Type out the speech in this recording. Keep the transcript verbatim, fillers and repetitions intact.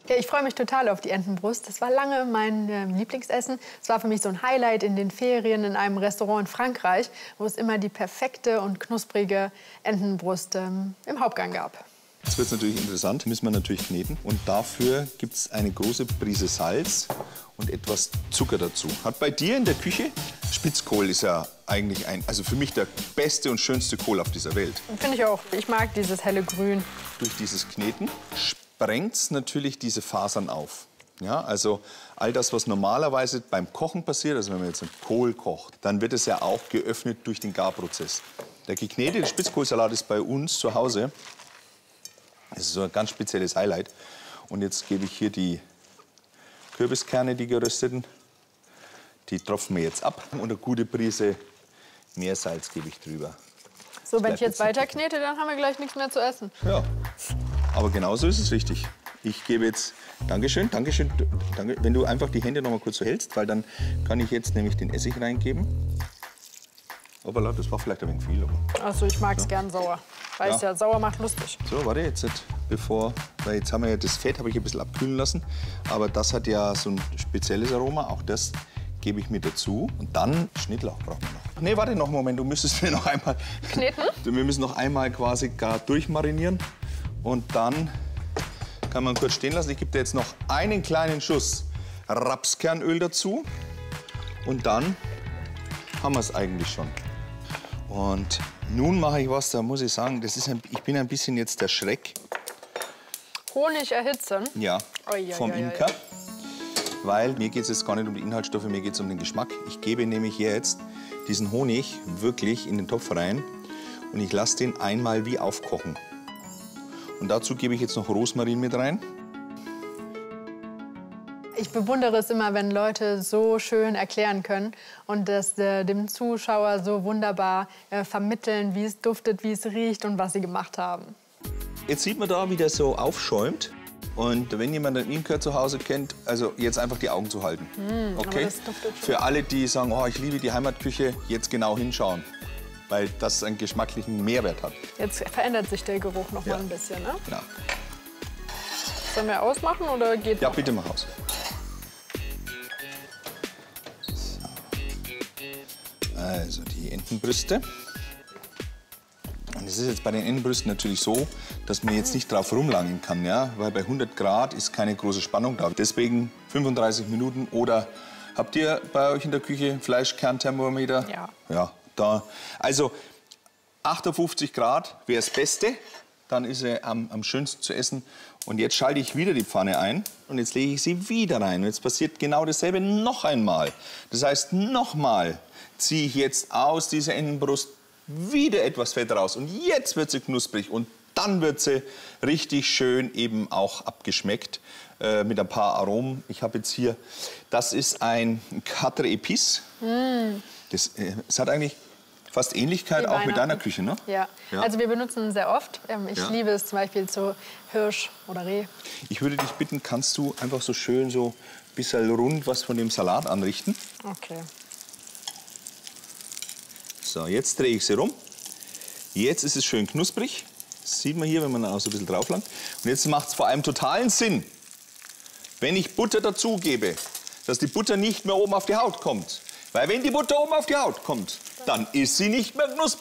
Ja, ich freue mich total auf die Entenbrust. Das war lange mein äh, Lieblingsessen. Es war für mich so ein Highlight in den Ferien in einem Restaurant in Frankreich, wo es immer die perfekte und knusprige Entenbrust ähm, im Hauptgang gab. Jetzt wird es natürlich interessant, müssen wir natürlich kneten. Und dafür gibt es eine große Prise Salz und etwas Zucker dazu. Hat bei dir in der Küche, Spitzkohl ist ja eigentlich ein, also für mich der beste und schönste Kohl auf dieser Welt. Finde ich auch. Ich mag dieses helle Grün. Durch dieses Kneten sprengt es natürlich diese Fasern auf. Ja, also all das, was normalerweise beim Kochen passiert, also wenn man jetzt einen Kohl kocht, dann wird es ja auch geöffnet durch den Garprozess. Der geknetete Spitzkohlsalat ist bei uns zu Hause. Das ist so ein ganz spezielles Highlight. Und jetzt gebe ich hier die Kürbiskerne, die gerösteten. Die tropfen wir jetzt ab. Und eine gute Prise Meersalz gebe ich drüber. So, wenn ich jetzt weiter knete, dann haben wir gleich nichts mehr zu essen. Ja, aber genau so ist es richtig. Ich gebe jetzt, Dankeschön, Dankeschön, danke, wenn du einfach die Hände noch mal kurz so hältst, weil dann kann ich jetzt nämlich den Essig reingeben. Hoppala, das war vielleicht ein wenig viel. Aber Achso, ich mag es gern sauer. Weißt ja. ja, sauer macht lustig. So, warte, jetzt, bevor, weil jetzt haben wir ja das Fett, habe ich ein bisschen abkühlen lassen. Aber das hat ja so ein spezielles Aroma, auch das gebe ich mir dazu. Und dann Schnittlauch brauchen wir noch. Nee, warte noch einen Moment, du müsstest mir noch einmal... Kneten? Wir müssen noch einmal quasi gar durchmarinieren. Und dann kann man kurz stehen lassen. Ich gebe dir jetzt noch einen kleinen Schuss Rapskernöl dazu. Und dann haben wir es eigentlich schon. Und nun mache ich was, da muss ich sagen, das ist ein, ich bin ein bisschen jetzt der Schreck. Honig erhitzen? Ja, oi, oi, vom oi, Imker. oi. Weil mir geht es jetzt gar nicht um die Inhaltsstoffe, mir geht es um den Geschmack. Ich gebe nämlich jetzt diesen Honig wirklich in den Topf rein und ich lasse den einmal wie aufkochen. Und dazu gebe ich jetzt noch Rosmarin mit rein. Ich bewundere es immer, wenn Leute so schön erklären können und das äh, dem Zuschauer so wunderbar äh, vermitteln, wie es duftet, wie es riecht und was sie gemacht haben. Jetzt sieht man da, wie der so aufschäumt. Und wenn jemand einen Imker zu Hause kennt, also jetzt einfach die Augen zu halten. Mm, okay? das duftet schon. Für alle, die sagen, oh, ich liebe die Heimatküche, jetzt genau hinschauen. Weil das einen geschmacklichen Mehrwert hat. Jetzt verändert sich der Geruch noch Ja. mal ein bisschen, ne? Genau. Sollen wir ausmachen oder geht Ja, noch? bitte mach aus. Also die Entenbrüste. Und es ist jetzt bei den Entenbrüsten natürlich so, dass man jetzt nicht drauf rumlangen kann, ja? Weil bei hundert Grad ist keine große Spannung da. Deswegen fünfunddreißig Minuten oder habt ihr bei euch in der Küche Fleischkernthermometer? Ja. Ja, da. Also achtundfünfzig Grad wäre das Beste, dann ist sie am, am schönsten zu essen. Und jetzt schalte ich wieder die Pfanne ein und jetzt lege ich sie wieder rein. Und jetzt passiert genau dasselbe noch einmal. Das heißt, nochmal ziehe ich jetzt aus dieser Entenbrust wieder etwas Fett raus. Und jetzt wird sie knusprig und dann wird sie richtig schön eben auch abgeschmeckt äh, mit ein paar Aromen. Ich habe jetzt hier, das ist ein Quatre Épices. Mm. Das, äh, das hat eigentlich fast Ähnlichkeit auch mit deiner Küche, ne? Ja. Ja. Also wir benutzen es sehr oft. Ich Ja. liebe es zum Beispiel zu Hirsch oder Reh. Ich würde dich bitten, kannst du einfach so schön so ein bisschen rund was von dem Salat anrichten? Okay. So, jetzt drehe ich sie rum. Jetzt ist es schön knusprig. Das sieht man hier, wenn man auch so ein bisschen drauf langt. Und jetzt macht es vor allem totalen Sinn, wenn ich Butter dazugebe, dass die Butter nicht mehr oben auf die Haut kommt. Weil wenn die Butter oben auf die Haut kommt, dann ist sie nicht mehr knusprig.